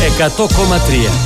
100,3.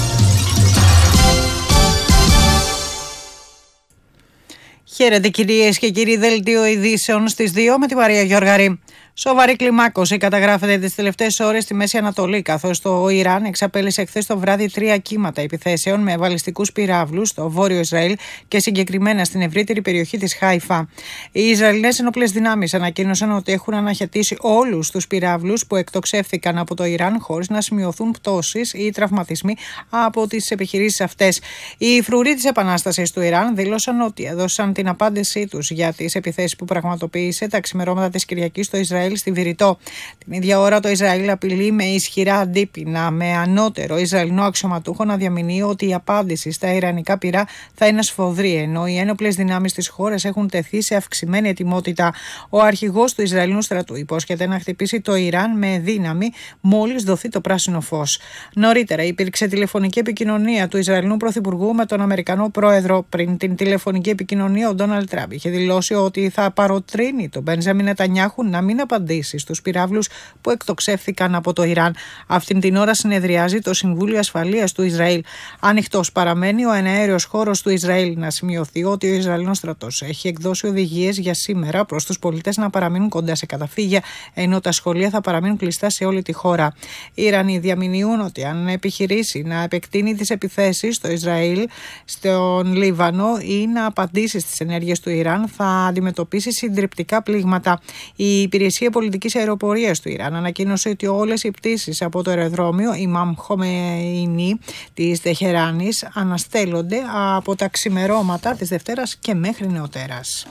Χαίρετε κυρίες και κύριοι, δελτίο ειδήσεων στις 2 με τη Μαρία Γιώργαρη. Σοβαρή κλιμάκωση καταγράφεται τις τελευταίες ώρες στη Μέση Ανατολή, καθώς το Ιράν εξαπέλυσε χθες το βράδυ 3 κύματα επιθέσεων με βαλιστικούς πυράβλους στο βόρειο Ισραήλ και συγκεκριμένα στην ευρύτερη περιοχή της Χάιφα. Οι Ισραηλινές ενόπλες δυνάμεις ανακοίνωσαν ότι έχουν αναχαιτήσει όλους τους πυράβλους που εκτοξεύθηκαν από το Ιράν, χωρίς να σημειωθούν πτώσεις ή τραυματισμοί από τις επιχειρήσεις αυτές. Οι φρουροί της Επανάστασης του Ιράν δήλωσαν ότι έδωσαν την απάντησή τους για τις επιθέσεις που πραγματοποίησε τα ξημερώματα της Κυριακής στο Ισραήλ στη Βηρητό. Την ίδια ώρα το Ισραήλ απειλεί με ισχυρά αντίπεινα με ανώτερο Ισραηλινό αξιωματούχο να διαμηνύει ότι η απάντηση στα ιρανικά πυρά θα είναι σφοδρή, ενώ οι ένοπλες δυνάμεις της χώρας έχουν τεθεί σε αυξημένη ετοιμότητα. Ο αρχηγός του Ισραηλινού στρατού υπόσχεται να χτυπήσει το Ιράν με δύναμη μόλις δοθεί το πράσινο φως. Νωρίτερα υπήρξε τηλεφωνική επικοινωνία του Ισραηλινού Πρωθυπουργού με τον Αμερικανό Πρόεδρο. Πριν την τηλεφωνική επικοινωνία, ο Ντόναλντ Τραμπ είχε δηλώσει ότι θα παροτρύνει τον Μπενζάμιν Νετανιάχου να μην απαντήσει στους πυράβλους που εκτοξεύθηκαν από το Ιράν. Αυτήν την ώρα συνεδριάζει το Συμβούλιο Ασφαλείας του Ισραήλ. Ανοιχτός παραμένει ο εναέριος χώρος του Ισραήλ. Να σημειωθεί ότι ο Ισραηλινός στρατός έχει εκδώσει οδηγίες για σήμερα προς τους πολίτες να παραμείνουν κοντά σε καταφύγια, ενώ τα σχολεία θα παραμείνουν κλειστά σε όλη τη χώρα. Οι Ιρανοί διαμηνύουν ότι αν επιχειρήσει να επεκτείνει τις επιθέσεις στο Ισραήλ, στον Λίβανο ή να απαντήσει στις ενέργειες του Ιράν, θα αντιμετωπίσει συντριπτικά πλήγματα. Η Υπηρεσία Πολιτικής Αεροπορίας του Ιράν ανακοίνωσε ότι όλες οι πτήσεις από το αεροδρόμιο Ιμάμ Χομεϊνί της Τεχεράνης αναστέλλονται από τα ξημερώματα της Δευτέρας και μέχρι νεοτέρας.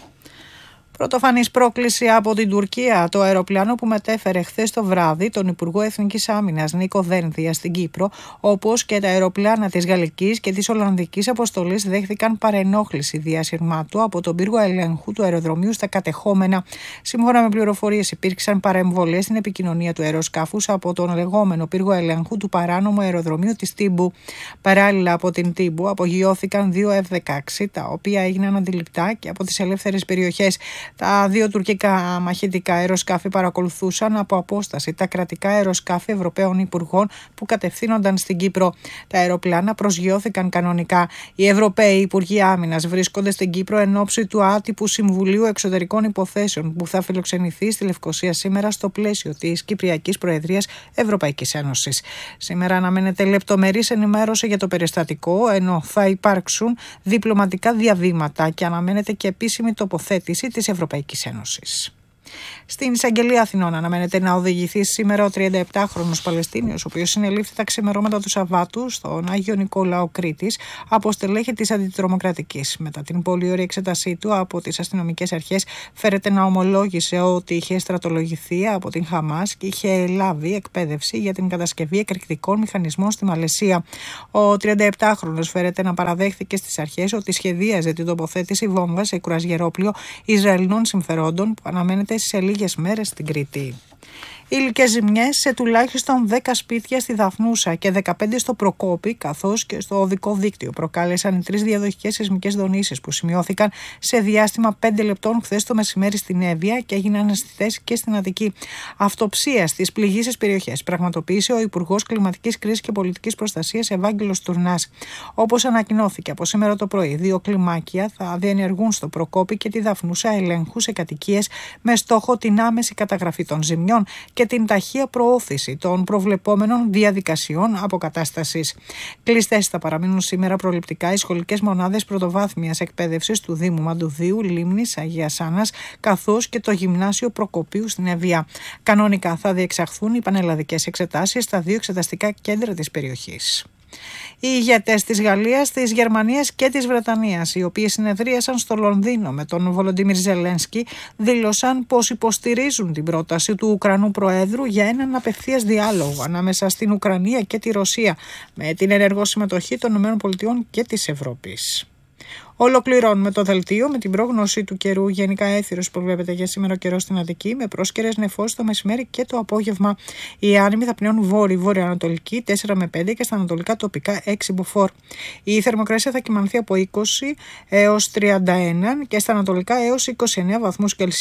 Πρωτοφανής πρόκληση από την Τουρκία. Το αεροπλάνο που μετέφερε χθες το βράδυ τον Υπουργό Εθνικής Άμυνας Νίκο Δένδια στην Κύπρο, όπως και τα αεροπλάνα της Γαλλικής και της Ολλανδικής αποστολής, δέχθηκαν παρενόχληση διασυρμάτου από τον πύργο ελέγχου του αεροδρομίου στα κατεχόμενα. Σύμφωνα με πληροφορίες, υπήρξαν παρεμβολές στην επικοινωνία του αεροσκάφους από τον λεγόμενο πύργο ελέγχου του παράνομου αεροδρομίου της Τύμπου. Παράλληλα, από την Τύμπου απογειώθηκαν 2 F-16, τα οποία έγιναν αντιληπτά και από τις ελεύθερες περιοχές. Τα 2 τουρκικά μαχητικά αεροσκάφη παρακολουθούσαν από απόσταση τα κρατικά αεροσκάφη Ευρωπαίων Υπουργών που κατευθύνονταν στην Κύπρο. Τα αεροπλάνα προσγειώθηκαν κανονικά. Οι Ευρωπαίοι Υπουργοί Άμυνας βρίσκονται στην Κύπρο εν ώψη του άτυπου Συμβουλίου Εξωτερικών Υποθέσεων που θα φιλοξενηθεί στη Λευκοσία σήμερα στο πλαίσιο της Κυπριακής Προεδρίας Ευρωπαϊκής Ένωσης. Σήμερα αναμένεται λεπτομερής ενημέρωση για το περιστατικό, ενώ θα υπάρξουν διπλωματικά διαβήματα και αναμένεται και επίσημη τοποθέτηση της Ευρωπαϊκής Ένωσης. Στην Εισαγγελία Αθηνών αναμένεται να οδηγηθεί σήμερα ο 37χρονος Παλαιστίνιος, ο οποίος συνελήφθη τα ξημερώματα του Σαββάτου στον Άγιο Νικόλαο Κρήτης από στελέχη της Αντιτρομοκρατικής. Μετά την πολυώρη εξέτασή του από τις αστυνομικές αρχές, φέρεται να ομολόγησε ότι είχε στρατολογηθεί από την Χαμάς και είχε λάβει εκπαίδευση για την κατασκευή εκρηκτικών μηχανισμών στη Μαλαισία. Ο 37χρονος φέρεται να παραδέχθηκε στις αρχές ότι σχεδίαζε την τοποθέτηση βόμβας σε κουρασγερόπλοιο Ισραηλινών συμφερόντων που αναμένεται σε λίγες μέρες στην Κρήτη. Υλικές ζημιές σε τουλάχιστον 10 σπίτια στη Δαφνούσα και 15 στο Προκόπη, καθώς και στο οδικό δίκτυο προκάλεσαν οι 3 διαδοχικές σεισμικές δονήσεις που σημειώθηκαν σε διάστημα 5 λεπτών χθες το μεσημέρι στην Εύβοια και έγιναν αισθητές και στην Αττική. Αυτοψία στις πληγήσεις περιοχές πραγματοποίησε ο Υπουργός Κλιματικής Κρίσης και Πολιτικής Προστασίας Ευάγγελος Τουρνάς. Όπως ανακοινώθηκε από σήμερα το πρωί, 2 κλιμάκια θα διενεργούν στο Προκόπη και τη Δαφνούσα ελέγχου σε κατοικίες με στόχο την άμεση καταγραφή των ζημιών και την ταχεία προώθηση των προβλεπόμενων διαδικασιών αποκατάστασης. Κλειστές θα παραμείνουν σήμερα προληπτικά οι σχολικές μονάδες πρωτοβάθμιας εκπαίδευσης του Δήμου Μαντουδίου, Λίμνης, Αγίας Άννας, καθώς και το Γυμνάσιο Προκοπίου στην Εββοιά. Κανονικά θα διεξαχθούν οι πανελλαδικές εξετάσεις στα 2 εξεταστικά κέντρα της περιοχής. Οι ηγέτες της Γαλλίας, της Γερμανίας και της Βρετανίας, οι οποίοι συνεδρίασαν στο Λονδίνο με τον Βολοντίμιρ Ζελένσκι, δήλωσαν πως υποστηρίζουν την πρόταση του Ουκρανού Προέδρου για έναν απευθείας διάλογο ανάμεσα στην Ουκρανία και τη Ρωσία, με την ενεργό συμμετοχή των ΗΠΑ και της Ευρώπης. Ολοκληρώνουμε το δελτίο με την πρόγνωση του καιρού. Γενικά έθυρος προβλέπεται για σήμερα ο καιρός στην Αττική, με πρόσκαιρες νεφώσεις το μεσημέρι και το απόγευμα. Οι άνεμοι θα πνέουν βόρειο-βορειοανατολική 4 με 5 και στα ανατολικά τοπικά 6 μποφόρ. Η θερμοκρασία θα κυμανθεί από 20 έως 31 και στα ανατολικά έως 29 βαθμούς Κελσίου.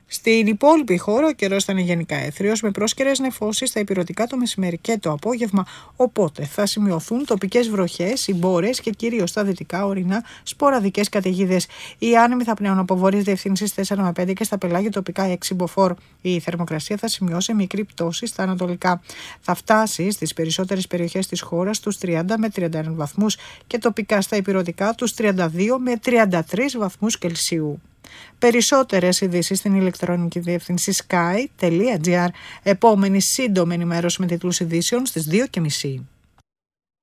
Στην υπόλοιπη χώρα ο καιρός θα είναι γενικά έθριος με πρόσκαιρες νεφώσεις στα ηπειρωτικά το μεσημέρι και το απόγευμα, οπότε θα σημειωθούν τοπικές βροχές, συμπόρες και κυρίως στα δυτικά ορεινά σποραδικές καταιγίδες. Οι άνεμοι θα πνέουν από βόρειες διευθύνσεις 4 με 5 και στα πελάγια τοπικά 6 μποφόρ. Η θερμοκρασία θα σημειώσει μικρή πτώση στα ανατολικά. Θα φτάσει στις περισσότερες περιοχές της χώρας τους 30 με 31 βαθμούς και τοπικά στα ηπειρωτικά τους 32 με 33 βαθμούς Κελσίου. Περισσότερες ειδήσεις στην ηλεκτρονική διεύθυνση sky.gr. Επόμενη σύντομη ενημέρωση με τίτλους ειδήσεων στις 2:30.